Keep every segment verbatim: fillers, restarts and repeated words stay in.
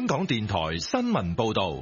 港電台新聞報道。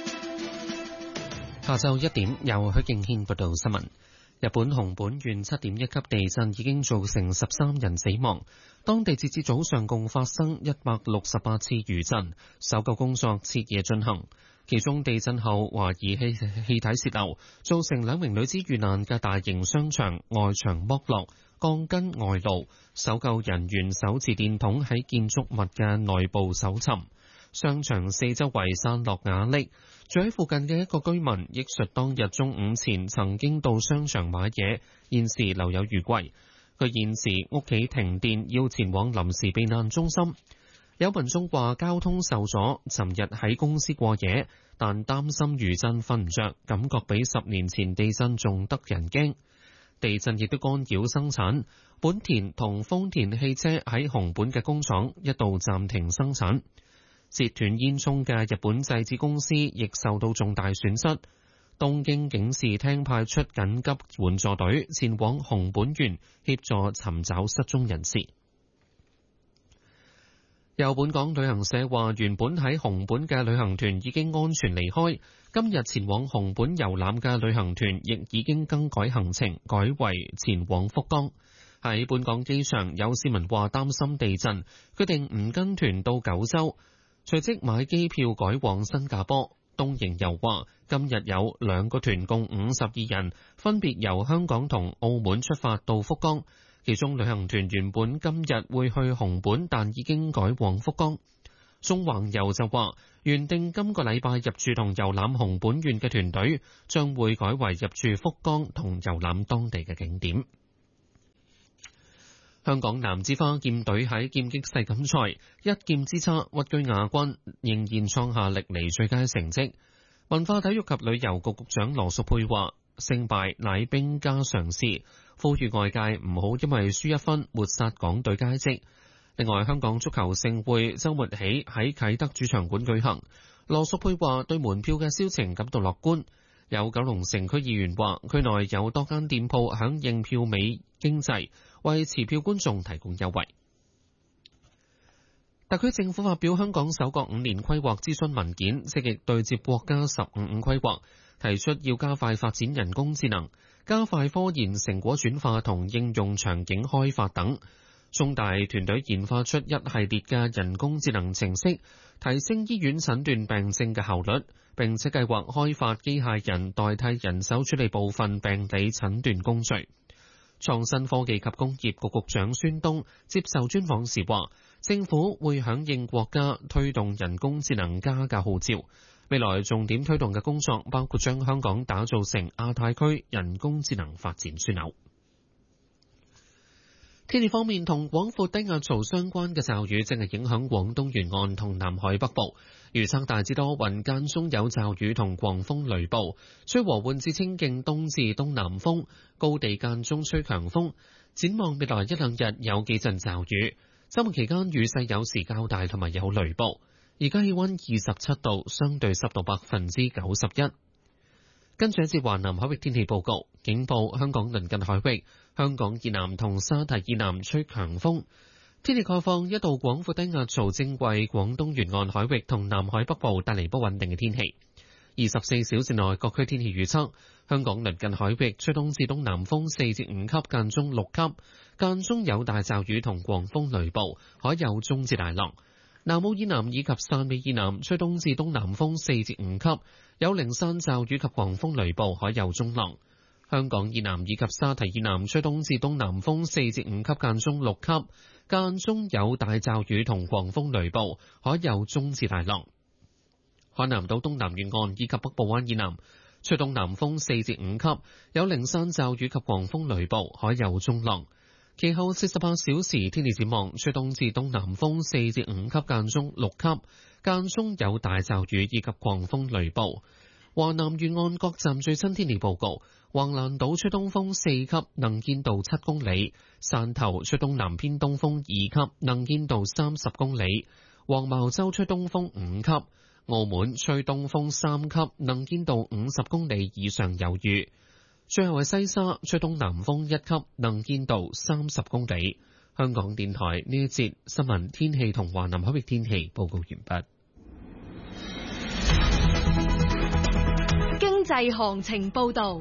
下晝一點，由許敬軒報道新聞。日本熊本縣七點一級地震已經造成十三人死亡，當地截至早上共發生一百六十八次餘震，搜救工作徹夜進行。其中地震後懷疑氣氣體洩漏，造成兩名女子遇難嘅大型商場外牆剝落，鋼筋外露，搜救人員手持電筒喺建築物嘅內部搜尋。商場四周圍散落瓦礫，住喺附近嘅一個居民憶述當日中午前曾經到商場買嘢，現時留有餘悸。佢現時屋企停電，要前往臨時避難中心。有民眾話交通受阻，尋日喺公司過夜，但擔心餘震瞓唔着，感覺比十年前地震仲得人驚。地震亦都干擾生產，本田同豐田汽車喺熊本嘅工廠一度暫停生產。截斷煙囪嘅日本製紙公司亦受到重大損失。東京警視廳派出緊急援助隊前往熊本縣協助尋找失蹤人士。有本港旅行社話，原本喺熊本嘅旅行團已經安全離開，今日前往熊本遊覽嘅旅行團亦已經更改行程，改為前往福岡。喺本港機場，有市民話擔心地震，決定唔跟團到九州，隨即買機票改往新加坡。東瀛遊話，今日有兩個團共五十二人，分別由香港同澳門出發到福岡。其中旅行團原本今日會去熊本，但已經改往福岡。縱橫遊就話，原定今個禮拜入住同遊覽熊本縣嘅團隊，將會改為入住福岡同遊覽當地嘅景點。香港男子花劍隊喺劍擊世錦賽一劍之差屈居亞軍，仍然創下歷嚟最佳成績。文化體育及旅遊局局長羅淑佩話：勝敗乃兵家常事，呼籲外界唔好因為輸一分抹殺港隊佳績。另外，香港足球盛會週末起喺啟德主場館舉行。羅淑佩話對門票嘅銷情感到樂觀。有九龍城區議員話，區內有多間店鋪響應票尾經濟，為持票觀眾提供優惠。特區政府發表香港首個五年規劃諮詢文件，積極對接國家十五五規劃，提出要加快發展人工智能，加快科研成果轉化同應用場景開發等。中大團隊研發出一系列嘅人工智能程式，提升醫院診斷病症嘅效率，並且計劃開發機械人代替人手處理部分病理診斷工序。創新科技及工業局局長孫東接受專訪時話，政府會響應國家推動人工智能加嘅號召，未來重點推動嘅工作包括將香港打造成亞太區人工智能發展樞紐。天氣方面，同廣闊低壓槽相關嘅驟雨正係影響廣東沿岸同南海北部，預測大致多雲，間中有驟雨同狂風雷暴，吹和緩至清勁東至東南風，高地間中吹強風。展望未來一兩日有幾陣驟雨，週末期間雨勢有時較大同埋有雷暴。而家氣溫二十七度，相對濕度百分之九十一。跟住一節華南海域天氣報告，警報香港鄰近海域、香港以南同沙堤以南吹強風。天氣概況，一道廣闊低壓槽正為廣東沿岸海域同南海北部帶嚟不穩定嘅天氣。二十四小時內各區天氣預測，香港鄰近海域吹東至東南風四至五級，間中六級，間中有大驟雨同狂風雷暴，海有中至大浪。南澳以南以及汕尾以南吹東至東南風四至五級，有零散驟雨及狂風雷暴，海有中浪。香港以南以及沙堤以南吹東至東南風四至五級，間中六級，間中有大驟雨同狂風雷暴，海有中至大浪。海南島東南沿岸以及北部灣以南吹東南風四至五級，有零散驟雨及狂風雷暴，海有中浪。其後四十八小時天氣展望，吹東至東南風四至五級，間中六級，間中有大驟雨以及狂風雷暴。華南沿岸各站最新天氣報告：橫瀾島吹東風四級，能見度七公里；汕頭吹東南偏東風二級，能見度三十公里；黃茅洲吹東風五級；澳門吹東風三級，能見度五十公里以上有雨。最後係西沙吹東南風一級，能見度三十公里。香港電台呢一節新聞天氣同華南海域天氣報告完畢。 濟行情報導。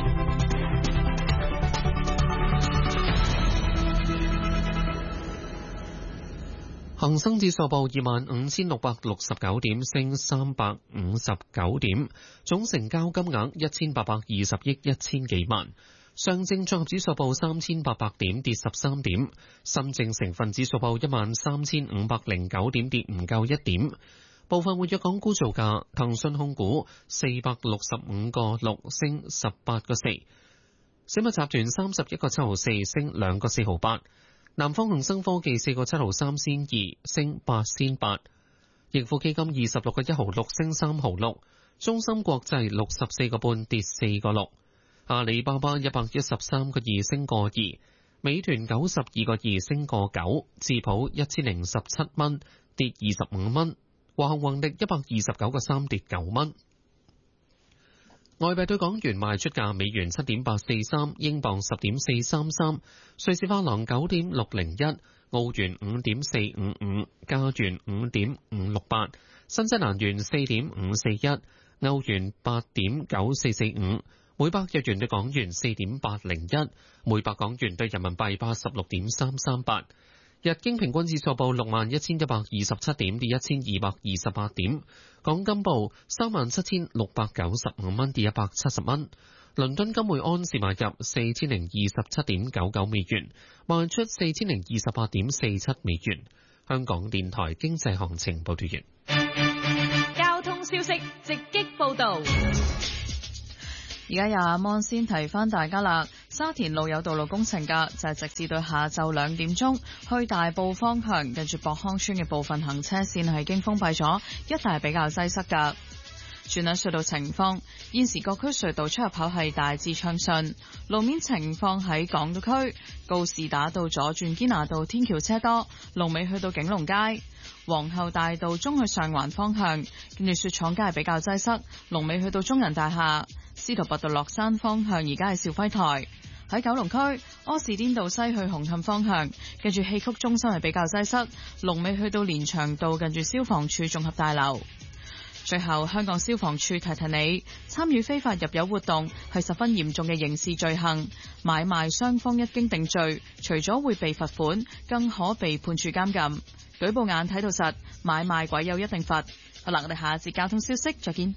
恒生指數報二萬五千六百六十九點，升三百五十九點，總成交金額一千八百二十億一千幾萬。上證綜合指數報三千八百點，跌十三點。深證成分指數報一萬三千五百零九點，跌唔夠一點。部分活躍港股造價：騰訊控股四百六十五個六，升十八個四；小米集團三十一個七毫四，升兩個四毫八。南方恒生科技四個七毫三仙二，升八仙八；盈富基金二十六個一毫六，升三毫六；中芯國際六十四個半，跌四個六；阿里巴巴一百一十三個二，升個二；美團九十二個二，升個九；智普一千零十七蚊，跌二十五蚊；華虹宏力一百二十九個三，跌九蚊。外幣對港元賣出價：美元七點八四三，英鎊十點四三三，瑞士法郎九點六零一，澳元五點四五五，加元五點五六八，新西蘭元四點五四一，歐元八點九四四五，每百日元對港元四點八零一，每百港元對人民幣八十六點三三八。日經平均指數報六萬一千一百二十七點，跌一千二百二十八點。港金報三萬七千六百九十五蚊，跌一百七十蚊。倫敦金每安士買入四千零二十七點九九美元，賣出四千零二十八點四七美元。香港電台經濟行情報道完。 交通消息直擊報導。 而家有阿芒先提翻大家啦，沙田路有道路工程㗎，就係、是、直至到下晝兩點鐘，去大埔方向近住博康村嘅部分行車線係已經封閉咗，一帶比較擠塞㗎。轉睇隧道情況，現時各區隧道出入口係大致暢順，路面情況喺港島區告士打道左轉堅拿道天橋車多，龍尾去到景隆街。皇后大道中去上環方向，跟住雪廠街係比較擠塞，龍尾去到中人大廈。司徒拔道落山方向而家係兆輝台。喺九龍區柯士甸道西去紅磡方向，跟住戲曲中心係比較擠塞，龍尾去到連翔道近住消防處綜合大樓。最後，香港消防處提提你，參與非法入油活動係十分嚴重嘅刑事罪行，買賣雙方一經定罪，除咗會被罰款，更可被判處監禁。舉報眼睇到實，買賣鬼有一定罰。好啦，我哋下一節交通消息再見。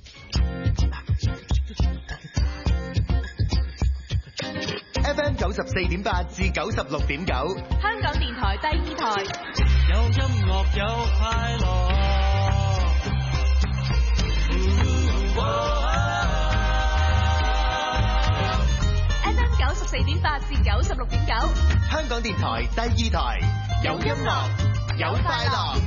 F M 九十四點八至九十六點九， 香港電台第二台。 有音樂有快樂。 F M 九十四點八至九十六點九， 香港電台第二台，有音樂有快樂。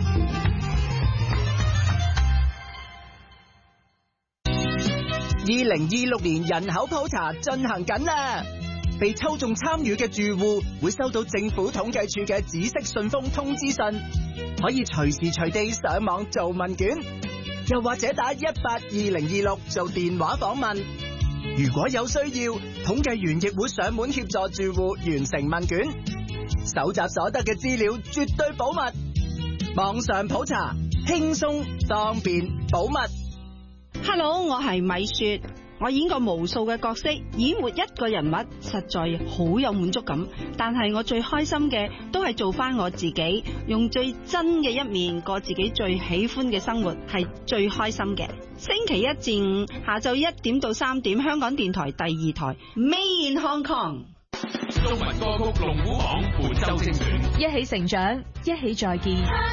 二零二六年人口普查進行緊啦，被抽中參與嘅住戶會收到政府統計處嘅紫色信封通知信，可以隨時隨地上網做問卷，又或者打一八二零二六做電話訪問。如果有需要，統計員亦會上門協助住戶完成問卷，搜集所得嘅資料絕對保密。網上普查輕鬆方便保密。 Hello， 我係米雪，我演過無數嘅角色，演活一個人物實在好有滿足感。但係我最開心嘅都係做翻我自己，用最真嘅一面過自己最喜歡嘅生活，係最開心嘅。星期一至五下晝一點到三點，香港電台第二台 Made in Hong Kong。 中文歌曲龍虎榜本周精選， 一起成長，一起再見。